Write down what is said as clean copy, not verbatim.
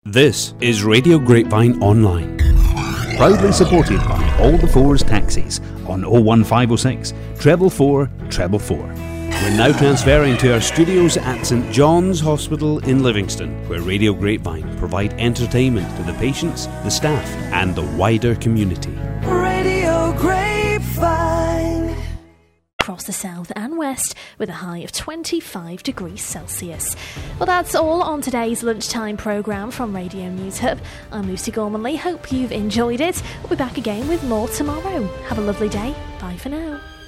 This is Radio Grapevine Online, proudly supported by All the Fours Taxis on 01506 444 444. We're now transferring to our studios at St John's Hospital in Livingston, where Radio Grapevine provide entertainment to the patients, the staff and the wider community. Radio Grapevine. Across the south and west with a high of 25 degrees Celsius. Well, that's all on today's lunchtime programme from Radio News Hub. I'm Lucy Gormanley. Hope you've enjoyed it. We'll be back again with more tomorrow. Have a lovely day. Bye for now.